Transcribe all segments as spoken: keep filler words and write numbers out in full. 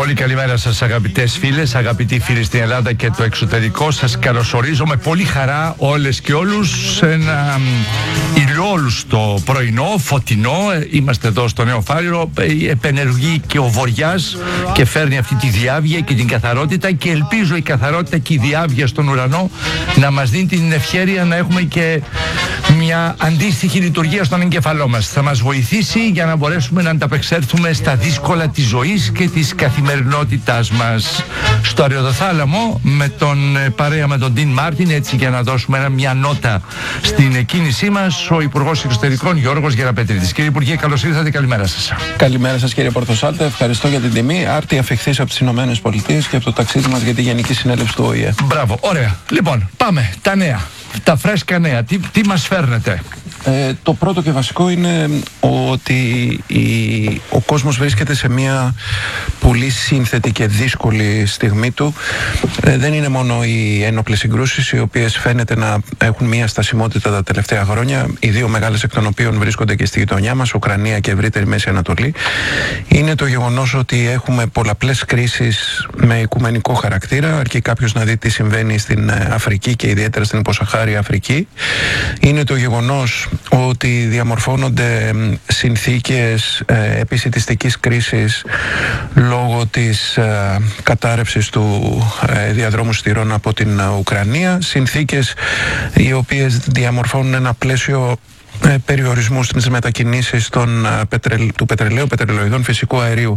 Πολύ καλημέρα σας, αγαπητές φίλες, αγαπητοί φίλοι στην Ελλάδα και το εξωτερικό. Σας καλωσορίζω με πολύ χαρά όλες και όλους σε ένα ηλιόλουστο πρωινό, φωτεινό. Είμαστε εδώ στο Νέο Φάληρο. Επενεργεί και ο βοριάς και φέρνει αυτή τη διάβγεια και την καθαρότητα, και ελπίζω η καθαρότητα και η διάβγεια στον ουρανό να μας δίνει την ευχέρεια να έχουμε και μια αντίστοιχη λειτουργία στον εγκεφαλό μας. Θα μας βοηθήσει για να μπορέσουμε να ανταπεξέλθουμε στα δύσκολα της ζωής και της καθημερινότητάς μας. Στο Αριοδοθάλαμο με τον παρέα με τον Ντίν Μάρτιν, έτσι για να δώσουμε ένα, μια νότα στην εκκίνησή μας, ο Υπουργός Εξωτερικών Γιώργος Γεραπετρίτης. Κύριε Υπουργέ, καλώς ήρθατε, καλημέρα σας. Καλημέρα σας, κύριε Πορθοσάλτε, ευχαριστώ για την τιμή. Άρτη αφιχθής από τις Ηνωμένες Πολιτείες και από το ταξίδι μας για τη Γενική Συνέλευση του Ο Η Ε. Μπράβο, ωραία. Λοιπόν, πάμε, τα νέα, τα φρέσκα νέα. Τι, τι μας φέρνετε? Ε, το πρώτο και βασικό είναι ότι η, ο κόσμος βρίσκεται σε μια πολύ σύνθετη και δύσκολη στιγμή του. Ε, δεν είναι μόνο οι ένοπλες συγκρούσεις, οι οποίες φαίνεται να έχουν μια στασιμότητα τα τελευταία χρόνια, οι δύο μεγάλες εκ των οποίων βρίσκονται και στη γειτονιά μας, Ουκρανία και ευρύτερη Μέση Ανατολή. Είναι το γεγονός ότι έχουμε πολλαπλές κρίσεις με οικουμενικό χαρακτήρα, αρκεί κάποιος να δει τι συμβαίνει στην Αφρική και ιδιαίτερα στην υποσαχάρια Αφρική. Είναι το γεγονός ότι διαμορφώνονται συνθήκες ε, επισιτιστικής κρίσης λόγω της ε, κατάρρευσης του ε, διαδρόμου σιτηρών από την Ουκρανία, συνθήκες οι οποίες διαμορφώνουν ένα πλαίσιο Ε, περιορισμού στις μετακινήσεις των, ε, πετρελ, του πετρελαίου, πετρελαιοειδών, φυσικού αερίου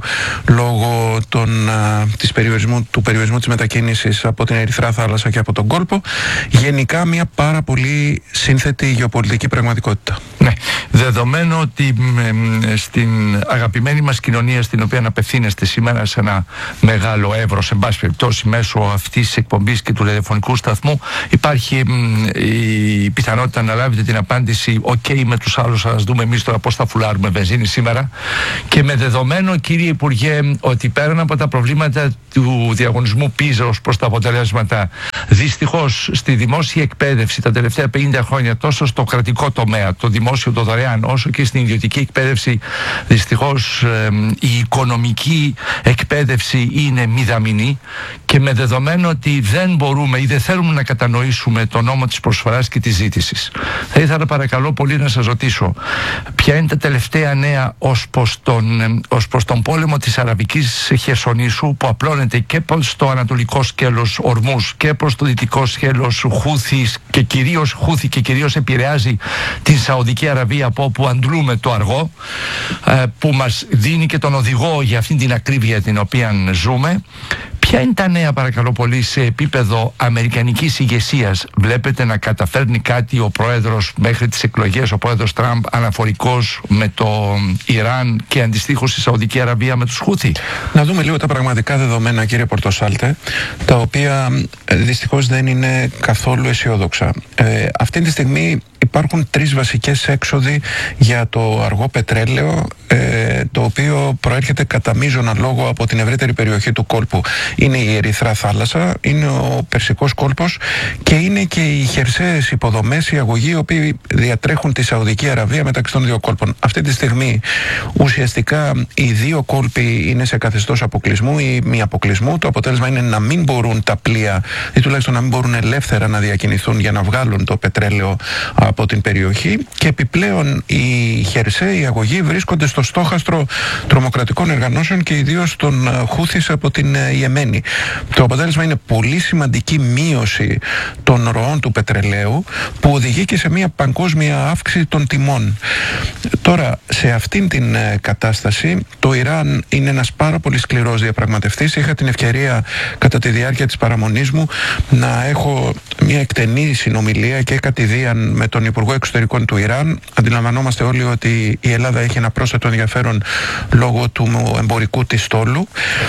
λόγω των, ε, της περιορισμού, του περιορισμού της μετακίνησης από την Ερυθρά Θάλασσα και από τον κόλπο. Γενικά μια πάρα πολύ σύνθετη γεωπολιτική πραγματικότητα. Ναι, δεδομένου ότι ε, στην αγαπημένη μας κοινωνία, στην οποία απευθύνεστε σήμερα σε ένα μεγάλο εύρος, εν πάση περιπτώσει μέσω αυτής της εκπομπής και του ραδιοφωνικού σταθμού, υπάρχει ε, η πιθανότητα να λάβετε την απάντηση «ΟΚ, με τους άλλους, ας δούμε εμείς τώρα πώς θα φουλάρουμε βενζίνη σήμερα», και με δεδομένο, κύριε Υπουργέ, ότι πέραν από τα προβλήματα του διαγωνισμού Πίζα ως προς τα αποτελέσματα, δυστυχώς στη δημόσια εκπαίδευση τα τελευταία πενήντα χρόνια, τόσο στο κρατικό τομέα, το δημόσιο, το δωρεάν, όσο και στην ιδιωτική εκπαίδευση, δυστυχώς ε, η οικονομική εκπαίδευση είναι μηδαμινή, και με δεδομένο ότι δεν μπορούμε ή δεν θέλουμε να κατανοήσουμε τον νόμο της προσφοράς και της ζήτησης, θα ήθελα παρακαλώ πολύ να σας ρωτήσω ποια είναι τα τελευταία νέα ως προς τον, ως προς τον πόλεμο της Αραβικής Χερσονήσου, που απλώνεται και προς το ανατολικό σκέλος Ορμούς και προς το δυτικό σκέλος Χούθης, και κυρίως Χούθη και κυρίως επηρεάζει την Σαουδική Αραβία, από όπου αντλούμε το αργό, που μας δίνει και τον οδηγό για αυτήν την ακρίβεια την οποία ζούμε. Ποια είναι τα νέα, παρακαλώ πολύ, σε επίπεδο αμερικανικής ηγεσίας? Βλέπετε να καταφέρνει κάτι ο πρόεδρος μέχρι τις εκλογές, ο πρόεδρος Τραμπ, αναφορικός με το Ιράν και αντιστοίχως η Σαουδική Αραβία με τους Χούθη? Να δούμε λίγο τα πραγματικά δεδομένα, κύριε Πορτοσάλτε, τα οποία ε, δυστυχώς δεν είναι καθόλου αισιόδοξα. Ε, αυτή τη στιγμή υπάρχουν τρεις βασικές έξοδοι για το αργό πετρέλαιο, ε, το οποίο προέρχεται κατά μείζωνα λόγο από την ευρύτερη περιοχή του κόλπου. Είναι η Ερυθρά Θάλασσα, είναι ο Περσικός κόλπος και είναι και οι χερσαίες υποδομές, οι αγωγοί, οι οποίοι διατρέχουν τη Σαουδική Αραβία μεταξύ των δύο κόλπων. Αυτή τη στιγμή ουσιαστικά οι δύο κόλποι είναι σε καθεστώς αποκλεισμού ή μη αποκλεισμού. Το αποτέλεσμα είναι να μην μπορούν τα πλοία, ή τουλάχιστον να μην μπορούν ελεύθερα να διακινηθούν για να βγάλουν το πετρέλαιο από την περιοχή, και επιπλέον οι χερσαίοι αγωγοί βρίσκονται στο στόχαστρο τρομοκρατικών εργανώσεων και ιδίως των Χούθης από την Ιεμένη. Το αποτέλεσμα είναι πολύ σημαντική μείωση των ροών του πετρελαίου, που οδηγεί και σε μια παγκόσμια αύξηση των τιμών. Τώρα, σε αυτήν την κατάσταση, το Ιράν είναι ένας πάρα πολύ σκληρός διαπραγματευτής. Είχα την ευκαιρία κατά τη διάρκεια της παραμονής μου να έχω μια εκτενή συνομιλία και κατηδίαν με τον Υπουργό Εξωτερικών του Ιράν. Αντιλαμβανόμαστε όλοι ότι η Ελλάδα έχει ένα πρόσθετο ενδιαφέρον λόγω του εμπορικού της στόλου,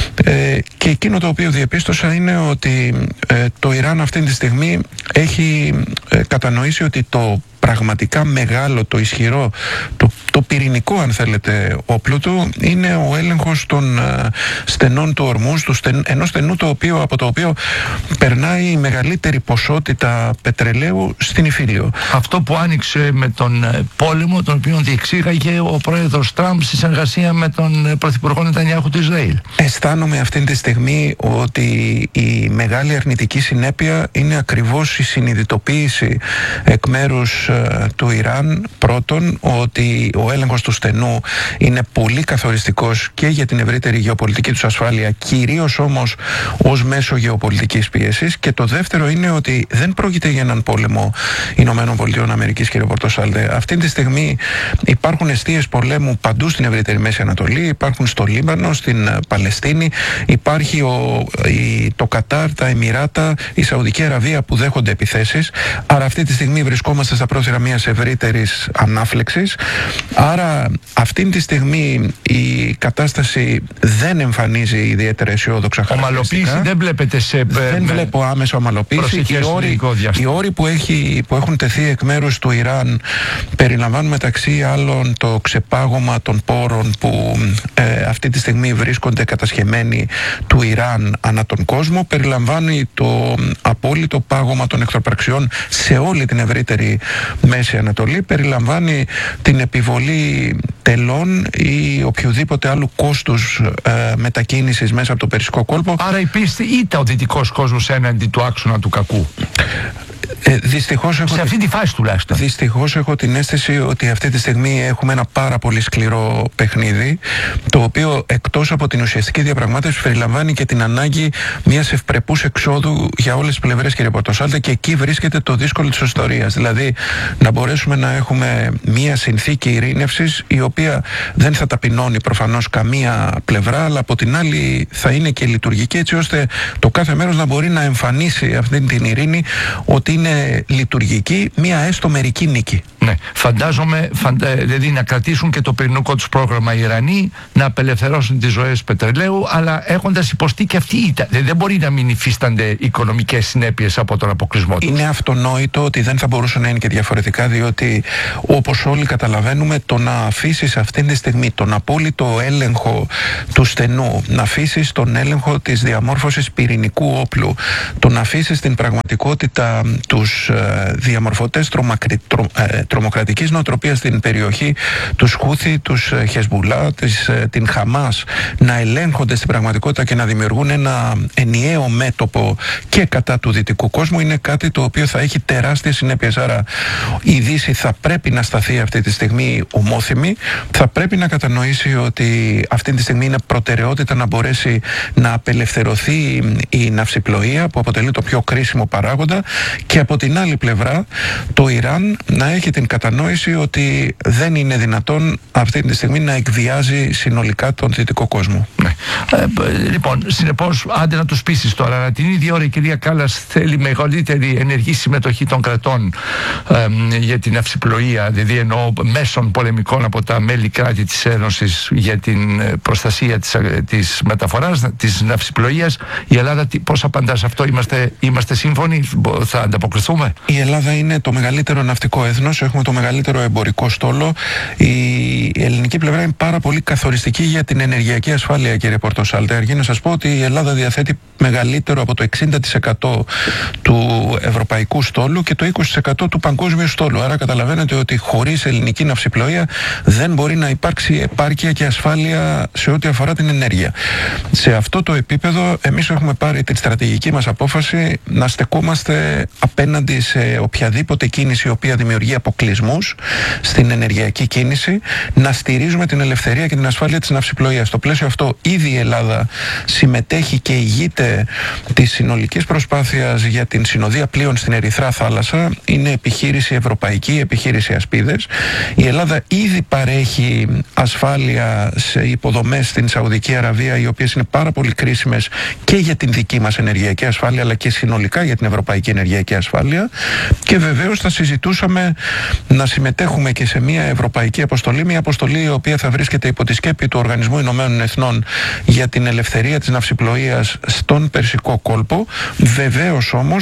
ε, και εκείνο το οποίο διαπίστωσα είναι ότι ε, το Ιράν αυτή τη στιγμή έχει ε, κατανοήσει ότι το πραγματικά μεγάλο, το ισχυρό, το, το πυρηνικό, αν θέλετε, όπλο του είναι ο έλεγχος των ε, στενών του ορμούς, του στεν, ενός στενού το οποίο, από το οποίο περνάει η μεγαλύτερη ποσότητα πετρελαίου στην Ιφίλιο. Αυτό που άνοιξε με τον πόλεμο, τον οποίο διεξήγαγε ο πρόεδρος Τραμπ στη συνεργασία με τον πρωθυπουργό Νετανιάχου του Ισραήλ. Αισθάνομαι αυτή τη στιγμή ότι η μεγάλη αρνητική συνέπεια είναι ακριβώς η συνειδητοποίηση εκ μέρους ε, του Ιράν, πρώτον, ότι ο έλεγχος του στενού είναι πολύ καθοριστικός και για την ευρύτερη γεωπολιτική τους ασφάλεια, κυρίως όμως ως μέσο γεωπολιτικής πίεσης, και το δεύτερο είναι ότι δεν πρόκειται για έναν πόλεμο Ηνωμένων Πολιτειών Αμερικής, κύριε Πορτοσάλτε. Αυτή τη στιγμή υπάρχουν εστίες πολέμου παντού στην ευρύτερη Μέση Ανατολή, υπάρχουν στο Λίμπανο, στην Παλαιστίνη, υπάρχει ο, η, το Κατάρ, τα Εμιράτα, η Σαουδική Αραβία που δέχονται επιθέσεις. Άρα αυτή τη στιγμή βρισκόμαστε στα πρόθυρα μιας ευρύτερης ανάφλεξης. Άρα αυτή τη στιγμή η κατάσταση δεν εμφανίζει ιδιαίτερα αισιόδοξα χαρακτηριστικά. Ομαλοποίηση δεν βλέπετε σε... Δεν με... βλέπω άμεσο ομαλοποίηση. Οι όροι, οι όροι που, έχει, που έχουν τεθεί εκ μέρους του Ιράν περιλαμβάνουν μεταξύ άλλων το ξεπάγωμα των πόρων που ε, αυτή τη στιγμή βρίσκονται κατασχεμένοι του Ιράν ανά τον κόσμο. Περιλαμβάνει το απόλυτο πάγωμα των εχθροπραξιών σε όλη την ευρύτερη Μέση Ανατολή. Περιλαμβάνει την επιβολή τελών ή οποιοδήποτε άλλου κόστους ε, μετακίνησης μέσα από το Περσικό κόλπο. Άρα υπήρξε είτε ο δυτικός κόσμος έναντι του άξονα του κακού. Ε, δυστυχώς έχω, σε αυτή τη φάση τουλάχιστον. Δυστυχώς έχω την αίσθηση ότι αυτή τη στιγμή έχουμε ένα πάρα πολύ σκληρό παιχνίδι, το οποίο εκτός από την ουσιαστική διαπραγμάτευση περιλαμβάνει και την ανάγκη μιας ευπρεπούς εξόδου για όλες τις πλευρές, κύριε Πορτοσάλτε, και εκεί βρίσκεται το δύσκολο της ιστορίας. Δηλαδή να μπορέσουμε να έχουμε μια συνθήκη ειρήνευσης η οποία δεν θα ταπεινώνει προφανώς καμία πλευρά, αλλά από την άλλη θα είναι και λειτουργική, έτσι ώστε το κάθε μέρος να μπορεί να εμφανίσει αυτή την ειρήνη ότι είναι λειτουργική, μια έστω μερική νίκη. Ναι, φαντάζομαι, φαντα... δηλαδή να κρατήσουν και το πυρηνικό τους πρόγραμμα οι Ιρανοί, να απελευθερώσουν τις ροές πετρελαίου, αλλά έχοντας υποστεί και αυτή η... Δηλαδή δεν μπορεί να μην υφίστανται οικονομικές συνέπειες από τον αποκλεισμό τους. Είναι αυτονόητο ότι δεν θα μπορούσε να είναι και διαφορετικά, διότι όπως όλοι καταλαβαίνουμε, το να αφήσεις αυτή τη στιγμή τον απόλυτο έλεγχο του στενού, να αφήσεις τον έλεγχο της διαμόρφωσης πυρηνικού όπλου, το να αφήσεις την πραγματικότητα τους ε, διαμορφωτές τρομακρι... τρο... ε, τρομοκρατικής νοοτροπίας στην περιοχή, τους Χούθι, τους ε, Χεσμπουλά, της, ε, την Χαμάς, να ελέγχονται στην πραγματικότητα και να δημιουργούν ένα ενιαίο μέτωπο και κατά του δυτικού κόσμου, είναι κάτι το οποίο θα έχει τεράστιες συνέπειες. Άρα η Δύση θα πρέπει να σταθεί αυτή τη στιγμή ομόθυμη, θα πρέπει να κατανοήσει ότι αυτή τη στιγμή είναι προτεραιότητα να μπορέσει να απελευθερωθεί η ναυσιπλοεία, που αποτελεί το πιο κρίσιμο παράγοντα, και από την άλλη πλευρά το Ιράν να έχει την κατανόηση ότι δεν είναι δυνατόν αυτή τη στιγμή να εκβιάζει συνολικά τον δυτικό κόσμο. Ναι. Ε, λοιπόν, συνεπώς, άντε να τους πείσεις τώρα, αλλά την ίδια ώρα η κυρία Κάλλας θέλει μεγαλύτερη ενεργή συμμετοχή των κρατών ε, για την αυσιπλοεία, δηλαδή εννοώ μέσων πολεμικών από τα μέλη κράτη της Ένωσης για την προστασία της, της μεταφοράς, της ναυσιπλοείας. Η Ελλάδα πώς απαντά σε αυτό, είμαστε, είμαστε σύμφωνοι, θα ανταποκριθούμε? Η Ελλάδα είναι το μεγαλύτερο ναυτικό έθνος, έχουμε το μεγαλύτερο εμπορικό στόλο. Η ελληνική πλευρά είναι πάρα πολύ καθοριστική για την ενεργειακή ασφάλεια, κύριε Πορτοσάλτε. Αρκεί να σας πω ότι η Ελλάδα διαθέτει μεγαλύτερο από το εξήντα τοις εκατό του ευρωπαϊκού στόλου και το είκοσι τοις εκατό του παγκόσμιου στόλου. Άρα καταλαβαίνετε ότι χωρίς ελληνική ναυσιπλοεία δεν μπορεί να υπάρξει επάρκεια και ασφάλεια σε ό,τι αφορά την ενέργεια. Σε αυτό το επίπεδο εμείς έχουμε πάρει την στρατηγική μας απόφαση να στεκόμαστε απέναντι σε οποιαδήποτε κίνηση η οποία δημιουργεί αποκλεισμούς στην ενεργειακή κίνηση, να στηρίζουμε την ελευθερία και την ασφάλεια της ναυσιπλοείας. Στο πλαίσιο αυτό ήδη η Ελλάδα συμμετέχει και ηγείται της συνολικής προσπάθειας για την συνοδεία πλοίων στην Ερυθρά θάλασσα. Είναι επιχείρηση ευρωπαϊκή, επιχείρηση Ασπίδες. Η Ελλάδα ήδη παρέχει ασφάλεια σε υποδομές στην Σαουδική Αραβία, οι οποίες είναι πάρα πολύ κρίσιμες και για την δική μας ενεργειακή ασφάλεια, αλλά και συνολικά για την ευρωπαϊκή ενεργειακή ασφάλεια. Και βεβαίως θα συζητούσαμε να συμμετέχουμε και σε μια ευρωπαϊκή αποστολή, μια αποστολή η οποία θα βρίσκεται υπό τη σκέπη του Οργανισμού Ηνωμένων Εθνών για την ελευθερία της ναυσιπλοείας στον Περσικό κόλπο. Βεβαίως όμως αυτό δεν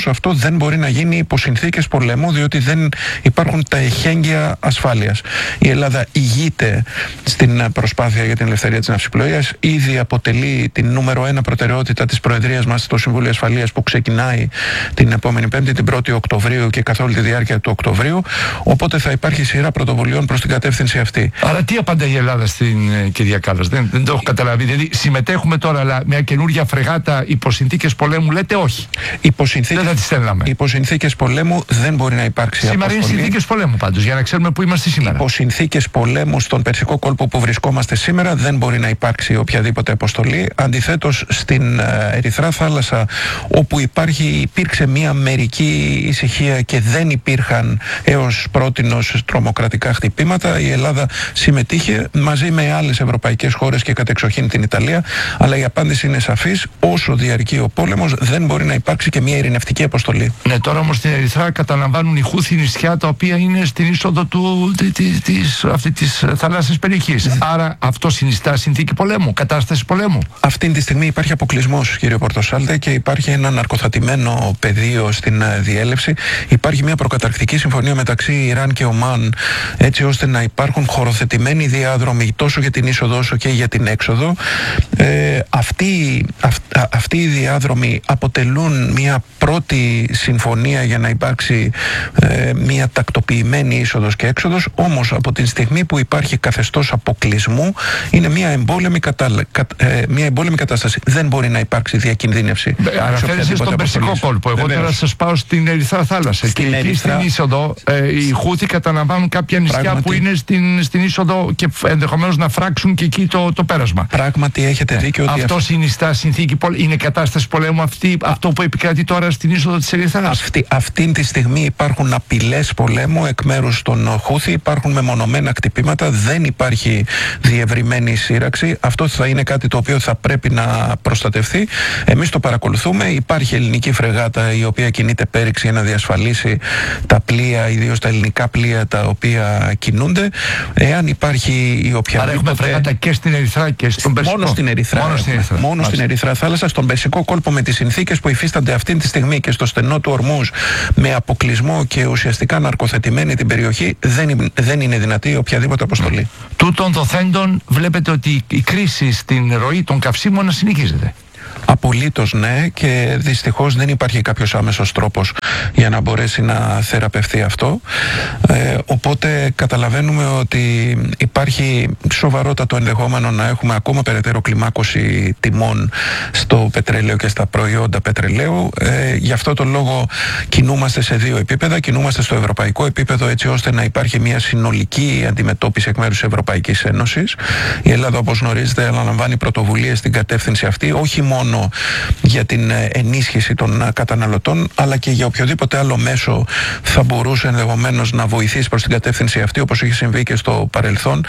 δεν μπορεί να γίνει υπό συνθήκες πολέμου, διότι δεν υπάρχουν τα εχέγγυα ασφάλειας. Η Ελλάδα ηγείται στην προσπάθεια για την ελευθερία της ναυσιπλοείας, ήδη αποτελεί την νούμερο ένα προτεραιότητα της Προεδρίας μας στο Συμβούλιο Ασφαλείας, που ξεκινάει την επόμενη Πέμπτη, την πρώτη Οκτωβρίου, και καθ' όλη τη διάρκεια του Οκτωβρίου. Οπότε θα υπάρχει σειρά πρωτοβουλειών προς την κατεύθυνση αυτή. Άρα τι απαντάει η Ελλάδα στην ε, κυρία Κάλλας? Δεν, δεν το έχω καταλάβει. Δηλαδή συμμετέχουμε τώρα, αλλά μια καινούργια φρεγάτα υπό συνθήκες πολέμου, λέτε όχι? Υπό συνθήκες, δεν θα τη στέλναμε. Υπό συνθήκες πολέμου δεν μπορεί να υπάρξει σήμερα αποστολή. Είναι συνθήκες πολέμου πάντως, για να ξέρουμε πού είμαστε σήμερα. Υπό συνθήκες πολέμου στον Περσικό κόλπο που βρισκόμαστε σήμερα δεν μπορεί να υπάρξει οποιαδήποτε αποστολή. Αντιθέτως, στην Ερυθρά θάλασσα, όπου υπάρχει, υπήρξε μια μερική ησυχία και δεν υπήρχαν έως πρότινος τρομοκρατικά χτυπήματα, η Ελλάδα συμμετείχε μαζί με άλλες ευρωπαϊκές χώρες και κατεξοχήν την Ιταλία. Αλλά η απάντηση είναι σαφής: όσο διαρκεί ο πόλεμος, δεν μπορεί να υπάρξει και μια ειρηνευτική αποστολή. Ναι, τώρα όμως στην Ερυθρά καταλαμβάνουν οι Χούθι νησιά, τα οποία είναι στην είσοδο του, της, της, αυτή της θαλάσσιας περιοχής. Mm. Άρα αυτό συνιστά συνθήκη πολέμου, κατάσταση πολέμου. Αυτή τη στιγμή υπάρχει αποκλεισμός, κύριε Πορτοσάλτε, και υπάρχει ένα ναρκοθατημένο πεδίο στην διέλευση. Υπάρχει μια προκαταρκτική συμφωνία μεταξύ Ιράν και Ομάν, έτσι ώστε να υπάρχουν χωροθετημένοι διάδρομοι τόσο για την είσοδο όσο και για την έξοδο. Ε, αυτοί, αυ, αυτοί οι διάδρομοι αποτελούν μια πρώτη συμφωνία για να υπάρξει ε, μια τακτοποιημένη είσοδος και έξοδος. Όμως από την στιγμή που υπάρχει καθεστώς αποκλεισμού, είναι μια εμπόλεμη, κατα, κα, ε, μια εμπόλεμη κατάσταση. Δεν μπορεί να υπάρξει διακινδύνευση. Αναφέρεσαι στον Περσικό κόλπο. Εγώ τώρα σας πάω στην Ερυθρά θάλασσα. Στην και εκεί Ερυθρά... στην είσοδο ε, οι Χούθι καταλαμβάνουν κάποια νησιά Πράγματι... που είναι στην, στην είσοδο και ενδεχομένως να φράξουν και εκεί το, το πέρασμα. Πράγματι έχετε δίκιο. Ε, ότι αυτό αυ... συνιστά συνθήκη πολέμου. Είναι κατάσταση πολέμου αυτή, Α... αυτό που επικρατεί τώρα στην είσοδο της Ερυθράς? Αυτή, αυτή τη στιγμή υπάρχουν απειλές πολέμου εκ μέρους των Χούθι, υπάρχουν μεμονωμένα χτυπήματα, δεν υπάρχει διευρυμένη σύραξη. Αυτό θα είναι κάτι το οποίο θα πρέπει να προστατευτεί. Εμείς το παρακολουθούμε. Υπάρχει ελληνική φρεγάτα η οποία κινείται πέριξη για να διασφαλίσει τα πλοία, ιδίως τα ελληνικά πλοία τα οποία κινούνται. Εάν υπάρχει η οποιαδήποτε... Άρα έχουμε φρεγάτα και στην Ερυθρά και στον Περσικό. Μόνο στην Ερυθρά. Μόνο στην Ερυθρά, Μόνο στην Ερυθρά θάλασσα, στον Περσικό κόλπο, με τις συνθήκες που υφίστανται αυτή τη στιγμή και στο στενό του Ορμούζ, με αποκλεισμό και ουσιαστικά ναρκοθετημένη την περιοχή, δεν, δεν είναι δυνατή οποιαδήποτε αποστολή. Mm. Τούτων δοθέντων, βλέπετε ότι η κρίση στην ροή των καυσίμων να συνεχίζεται. Απολύτως ναι, και δυστυχώς δεν υπάρχει κάποιος άμεσος τρόπος για να μπορέσει να θεραπευτεί αυτό. Ε, οπότε καταλαβαίνουμε ότι υπάρχει σοβαρότατο ενδεχόμενο να έχουμε ακόμα περαιτέρω κλιμάκωση τιμών στο πετρέλαιο και στα προϊόντα πετρελαίου. Ε, γι' αυτό το λόγο κινούμαστε σε δύο επίπεδα. Κινούμαστε στο ευρωπαϊκό επίπεδο, έτσι ώστε να υπάρχει μια συνολική αντιμετώπιση εκ μέρους της Ευρωπαϊκής Ένωσης. Η Ελλάδα, όπως γνωρίζετε, αναλαμβάνει πρωτοβουλίες στην κατεύθυνση αυτή, όχι μόνο για την ενίσχυση των καταναλωτών, αλλά και για οποιοδήποτε άλλο μέσο θα μπορούσε ενδεχομένως να βοηθήσει προς την κατεύθυνση αυτή, όπως έχει συμβεί και στο παρελθόν,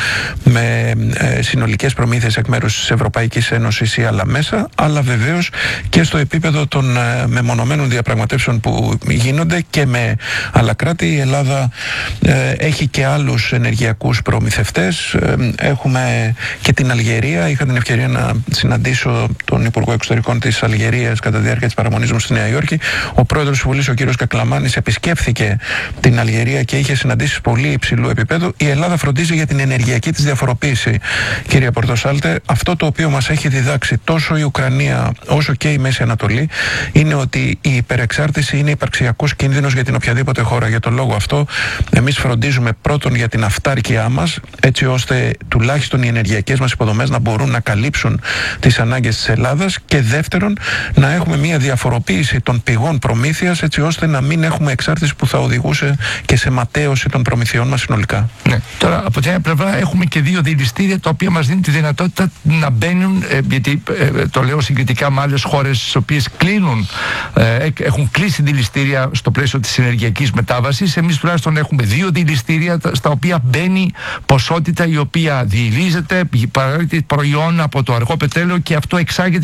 με ε, συνολικές προμήθειες εκ μέρους της Ευρωπαϊκής Ένωσης ή άλλα μέσα, αλλά βεβαίως και στο επίπεδο των ε, μεμονωμένων διαπραγματεύσεων που γίνονται και με άλλα κράτη. Η Ελλάδα ε, έχει και άλλους ενεργειακούς προμηθευτές. Ε, έχουμε και την Αλγερία. Είχα την ευκαιρία να συναντήσω τον Υπουργό Εξωτερικών της Αλγερίας κατά τη διάρκεια της παραμονής μου στη Νέα Υόρκη. Ο πρόεδρος της Βουλής, ο κύριος Κακλαμάνης, επισκέφθηκε την Αλγερία και είχε συναντήσεις πολύ υψηλού επίπεδου. Η Ελλάδα φροντίζει για την ενεργειακή της διαφοροποίηση, κύριε Πορτοσάλτε. Αυτό το οποίο μας έχει διδάξει τόσο η Ουκρανία όσο και η Μέση Ανατολή είναι ότι η υπερεξάρτηση είναι υπαρξιακός κίνδυνος για την οποιαδήποτε χώρα. Για τον λόγο αυτό, εμείς φροντίζουμε πρώτον για την αυτάρκειά μας, έτσι ώστε τουλάχιστον οι ενεργειακές μας υποδομές να μπορούν να καλύψουν τις ανάγκες της Ελλάδας, και δεύτερον να έχουμε μια διαφοροποίηση των πηγών προμήθειας, έτσι ώστε να μην έχουμε εξάρτηση που θα οδηγούσε και σε ματέωση των προμηθειών μας συνολικά. Ναι. Τώρα από την άλλη πλευρά έχουμε και δύο δηληστήρια τα οποία μας δίνουν τη δυνατότητα να μπαίνουν, ε, γιατί ε, το λέω συγκριτικά με άλλες χώρες τις οποίες κλείνουν, ε, έχουν κλείσει δηληστήρια στο πλαίσιο της ενεργειακής μετάβασης. Εμείς τουλάχιστον έχουμε δύο δηληστήρια στα οποία μπαίνει ποσότητα η οποία διηλίζεται, παράγεται προϊόν από το αργό πετρέλαιο, και αυτό εξάγεται σε πολύ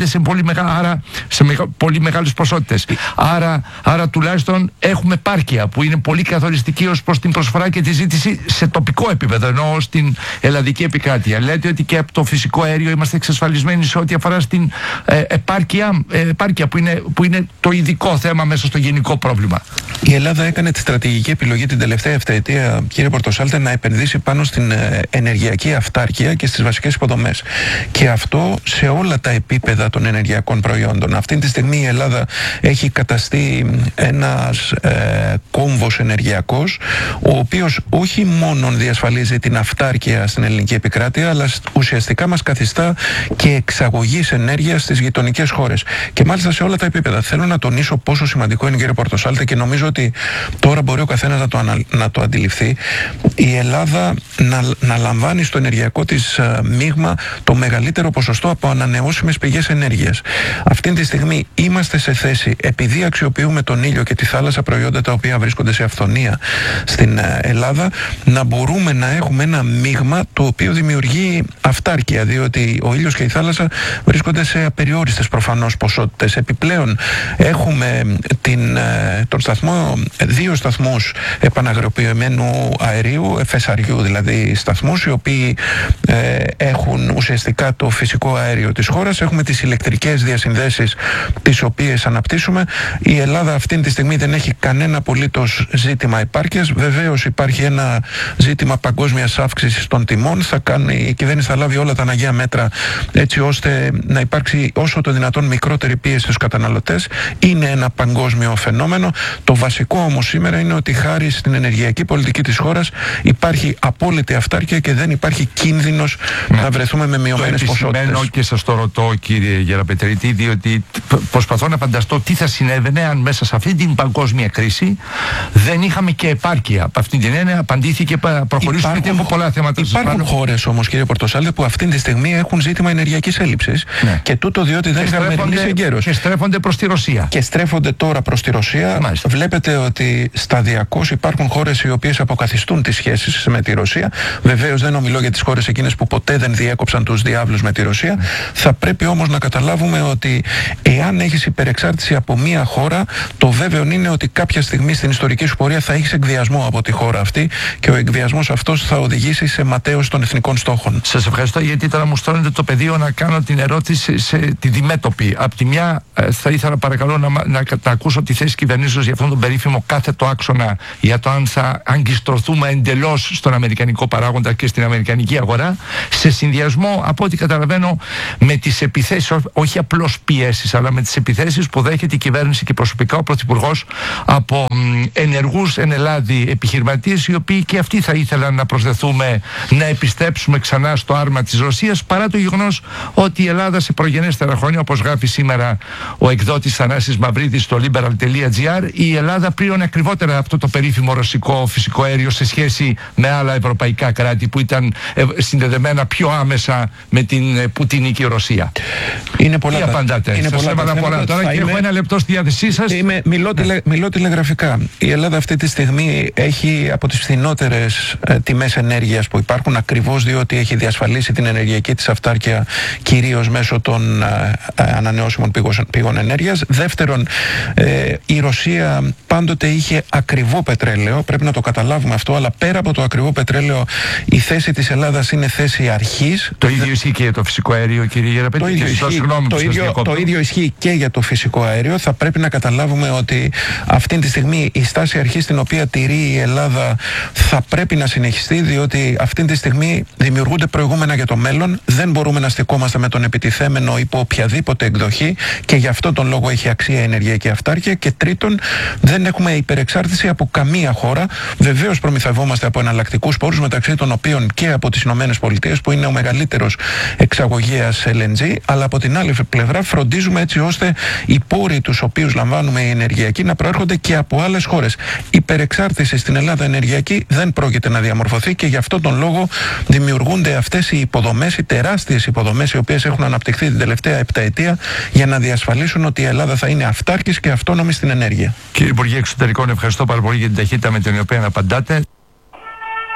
μεγα, άρα σε μεγα, πολύ μεγάλες ποσότητες. Άρα, άρα τουλάχιστον έχουμε επάρκεια που είναι πολύ καθοριστική ως προς την προσφορά και τη ζήτηση σε τοπικό επίπεδο, ενώ στην ελλαδική επικράτεια. Λέτε ότι και από το φυσικό αέριο είμαστε εξασφαλισμένοι σε ό,τι αφορά στην ε, επάρκεια, ε, επάρκεια που, είναι, που είναι το ειδικό θέμα μέσα στο γενικό πρόβλημα. Η Ελλάδα έκανε τη στρατηγική επιλογή την τελευταία επταετία, κύριε Πορτοσάλτε, να επενδύσει πάνω στην ε, ενεργειακή αυτάρκεια και στις βασικές υποδομές. Και αυτό σε όλα τα επίπεδα των ενεργειακών προϊόντων. Αυτή τη στιγμή η Ελλάδα έχει καταστεί ένας ε, κόμβος ενεργειακός, ο οποίος όχι μόνο διασφαλίζει την αυτάρκεια στην ελληνική επικράτεια, αλλά ουσιαστικά μας καθιστά και εξαγωγής ενέργειας στις γειτονικές χώρες. Και μάλιστα σε όλα τα επίπεδα. Θέλω να τονίσω πόσο σημαντικό είναι, κύριε Πορτοσάλτε, και νομίζω ότι τώρα μπορεί ο καθένας να το, ανα, να το αντιληφθεί. Η Ελλάδα να, να λαμβάνει στο ενεργειακό της uh, μείγμα το μεγαλύτερο ποσοστό από ανανεώσιμες πηγές ενέργειας. Αυτή τη στιγμή είμαστε σε θέση, επειδή αξιοποιούμε τον ήλιο και τη θάλασσα, προϊόντα τα οποία βρίσκονται σε αυθονία στην uh, Ελλάδα, να μπορούμε να έχουμε ένα μείγμα το οποίο δημιουργεί αυτάρκεια, διότι ο ήλιος και η θάλασσα βρίσκονται σε απεριόριστες προφανώς ποσότητες. Επιπλέον έχουμε την, τον σταθμό, δύο σταθμούς επαναγροποιημένου αερίου, εφεσαριού δηλαδή σταθμούς, οι οποίοι ε, έχουν ουσιαστικά το φυσικό αέριο της χώρας. Έχουμε τις ηλεκτρικές διασυνδέσεις, τις οποίες αναπτύσσουμε. Η Ελλάδα αυτή τη στιγμή δεν έχει κανένα απολύτως ζήτημα επάρκειας. Βεβαίως υπάρχει ένα ζήτημα παγκόσμιας αύξησης των τιμών. Θα κάνει, η κυβέρνηση θα λάβει όλα τα αναγκαία μέτρα έτσι ώστε να υπάρξει όσο το δυνατόν μικρότερη πίεση στους καταναλωτές. Είναι ένα παγκόσμιο φαινόμενο. Το βασικό όμως σήμερα είναι ότι χάρη στην ενεργειακή πολιτική της χώρας υπάρχει απόλυτη αυτάρκεια και δεν υπάρχει κίνδυνος ναι. να βρεθούμε με μειωμένες ποσότητες. Το και σας το ρωτώ, κύριε Γεραπετρίτη, διότι προσπαθώ να φανταστώ τι θα συνέβαινε αν μέσα σε αυτή την παγκόσμια κρίση δεν είχαμε και επάρκεια. Από αυτή την έννοια απαντήθηκε, προχωρήσουμε γιατί έχουμε πολλά θέματα. Υπάρχουν χώρες όμως, κύριε Πορτοσάλτε, που αυτή τη στιγμή έχουν ζήτημα ενεργειακής έλλειψης ναι. και τούτο διότι δεν είχαν μεριμνήσει εγκαίρως. Και στρέφονται προς τη Ρωσία. Και στρέφονται τώρα προς τη Ρωσία. Μάλιστα. Βλέπετε ότι σταδιακώς υπάρχουν χώρες οι οποίες αποκαθιστούν τις σχέσεις με τη Ρωσία. Βεβαίως δεν ομιλώ για τις χώρες εκείνες που ποτέ δεν διέκοψαν τους διάβλους με τη Ρωσία. Mm. Θα πρέπει όμως να καταλάβουμε ότι εάν έχεις υπερεξάρτηση από μία χώρα, το βέβαιο είναι ότι κάποια στιγμή στην ιστορική σου πορεία θα έχεις εκβιασμό από τη χώρα αυτή και ο εκβιασμός αυτός θα οδηγήσει σε ματαίωση των εθνικών στόχων. Σας ευχαριστώ, γιατί τώρα μου στρώνετε το πεδίο να κάνω την ερώτηση σε τη διμέτωπη. Απ' τη μια θα ήθελα παρακαλώ να, να, να, να ακούσω τη θέση κυβερνήσεως για αυτόν τον περίφημο κάθετο άξονα για το αν θα αγκιστρωθούμε εντελώς στον αμερικανικό παράγοντα και στην αμερικανική αγορά, σε συνδυασμό από ό,τι καταλαβαίνω με τις επιθέσεις, όχι απλώς πιέσεις, αλλά με τις επιθέσεις που δέχεται η κυβέρνηση και προσωπικά ο Πρωθυπουργός από ενεργούς εν Ελλάδη επιχειρηματίες, οι οποίοι και αυτοί θα ήθελαν να προσδεθούμε να επιστρέψουμε ξανά στο άρμα της Ρωσίας, παρά το γεγονός ότι η Ελλάδα σε προγενέστερα χρόνια, όπως γράφει σήμερα ο εκδότης Θανάσης Μαυρίδης στο liberal τελεία gr, η Ελλάδα πλήρωνε ακριβότερα αυτό το περίφημο ρωσικό φυσικό αέριο σε σχέση με άλλα ευρωπαϊκά κράτη που ήταν συνδεδεμένα πιο άμεσα με την πουτινική Ρωσία. Είναι πολλά. Τι απαντάτε? Είναι σας έβαλα πολλά τώρα και είμαι... έχω ένα λεπτό στη διάθεσή σας. Είμαι, μιλώ, ναι. τηλε, μιλώ τηλεγραφικά. Η Ελλάδα αυτή τη στιγμή έχει από τις φθηνότερες ε, τιμές ενέργειας που υπάρχουν, ακριβώς διότι έχει διασφαλίσει την ενεργειακή της αυτάρκεια κυρίως μέσω των ε, ε, ανανεώσιμων πηγών, πηγών ενέργειας. Δεύτερον, ε, η Ρωσία πάντοτε είχε ακριβό πετρέλαιο, πρέπει να το καταλάβουμε αυτό, αλλά πέρα από το ακριβό πετρέλαιο η θέση της Ελλάδας είναι θέση αρχής. Το ίδιο ισχύει και για το φυσικό αέριο, κύριε Γεραπέτη. Το, ίδιο ισχύει, το, ίδιο, το ίδιο ισχύει και για το φυσικό αέριο. Θα πρέπει να καταλάβουμε ότι αυτή τη στιγμή η στάση αρχής την οποία τηρεί η Ελλάδα θα πρέπει να συνεχιστεί, διότι αυτή τη στιγμή δημιουργούνται προηγούμενα για το μέλλον. Δεν μπορούμε να στεκόμαστε με τον επιτιθέμενο υπό οποιαδήποτε εκδοχή και γι' αυτό τον λόγο έχει αξία η ενεργειακή αυτάρκεια. Και τρίτον, δεν έχουμε υπερεξάρτηση από καμία χώρα. Βεβαίως προμηθευόμαστε από εναλλακτικούς πόρους, μεταξύ των οποίων και από τις Ηνωμένες Πολιτείες, που είναι ο μεγαλύτερος εξαγωγέας ελ εν τζι, αλλά από την άλλη πλευρά φροντίζουμε έτσι ώστε οι πόροι τους οποίους λαμβάνουμε οι ενεργειακοί να προέρχονται και από άλλες χώρες. Υπερεξάρτηση στην Ελλάδα ενεργειακή δεν πρόκειται να διαμορφωθεί και γι' αυτόν τον λόγο δημιουργούνται αυτές οι υποδομές, οι τεράστιες υποδομές, οι οποίες έχουν αναπτυχθεί την τελευταία επταετία για να διασφαλίσουν ότι η Ελλάδα θα είναι αυτάρκης και αυτόνομη στην ενέργεια. Κύριε Υπουργέ Εξωτερικών, ευχαριστώ πάρα πολύ για την ταχύτητα με την οποία απαντάτε.